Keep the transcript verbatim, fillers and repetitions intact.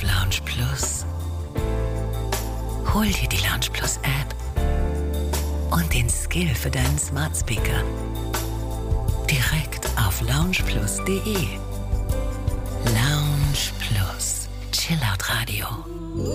auf Lounge Plus? Hol dir die Lounge Plus App und den Skill für deinen Smart Speaker direkt auf loungeplus punkt de. Lounge Plus, Chillout Radio.